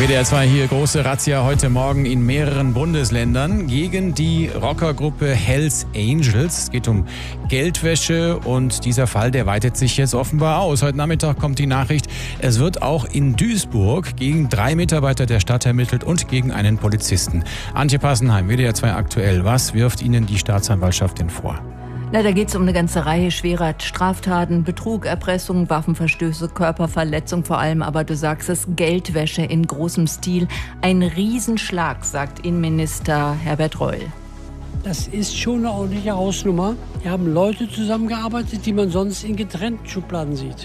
WDR 2 hier, große Razzia heute Morgen in mehreren Bundesländern gegen die Rockergruppe Hells Angels. Es geht um Geldwäsche und dieser Fall, der weitet sich jetzt offenbar aus. Heute Nachmittag kommt die Nachricht, es wird auch in Duisburg gegen 3 Mitarbeiter der Stadt ermittelt und gegen einen Polizisten. Antje Passenheim, WDR 2 aktuell. Was wirft Ihnen die Staatsanwaltschaft denn vor? Na, da geht es um eine ganze Reihe schwerer Straftaten, Betrug, Erpressung, Waffenverstöße, Körperverletzung vor allem, aber du sagst es, Geldwäsche in großem Stil. Ein Riesenschlag, sagt Innenminister Herbert Reul. Das ist schon eine ordentliche Hausnummer. Hier haben Leute zusammengearbeitet, die man sonst in getrennten Schubladen sieht.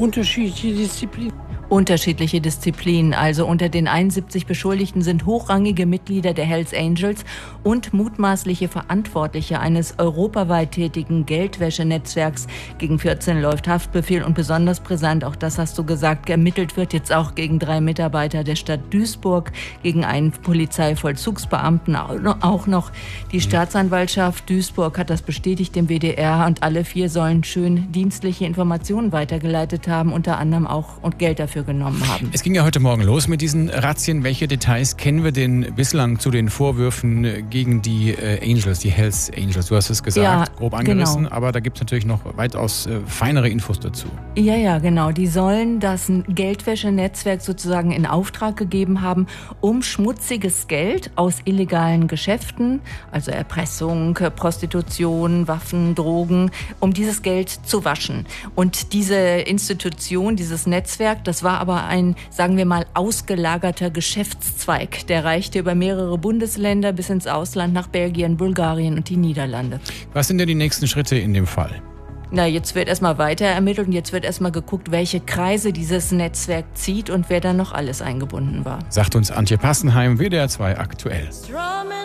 Unterschiedliche Disziplinen. Also unter den 71 Beschuldigten sind hochrangige Mitglieder der Hells Angels und mutmaßliche Verantwortliche eines europaweit tätigen Geldwäschenetzwerks. Gegen 14 läuft Haftbefehl und besonders brisant, auch das hast du gesagt, ermittelt wird jetzt auch gegen 3 Mitarbeiter der Stadt Duisburg, gegen einen Polizeivollzugsbeamten auch noch. Die Staatsanwaltschaft Duisburg hat das bestätigt dem WDR und alle 4 sollen schön dienstliche Informationen weitergeleitet haben, unter anderem auch und Geld dafür genommen haben. Es ging ja heute Morgen los mit diesen Razzien. Welche Details kennen wir denn bislang zu den Vorwürfen gegen die Angels, die Hells Angels? Du hast es gesagt, ja, grob angerissen, genau. Aber da gibt es natürlich noch weitaus feinere Infos dazu. Ja, genau. Die sollen das Geldwäschenetzwerk sozusagen in Auftrag gegeben haben, um schmutziges Geld aus illegalen Geschäften, also Erpressung, Prostitution, Waffen, Drogen, um dieses Geld zu waschen. Und diese Institution, dieses Netzwerk, das war aber ein, sagen wir mal, ausgelagerter Geschäftszweig. Der reichte über mehrere Bundesländer bis ins Ausland nach Belgien, Bulgarien und die Niederlande. Was sind denn die nächsten Schritte in dem Fall? Na, jetzt wird erstmal weiter ermittelt und jetzt wird erstmal geguckt, welche Kreise dieses Netzwerk zieht und wer da noch alles eingebunden war. Sagt uns Antje Passenheim, WDR 2 aktuell.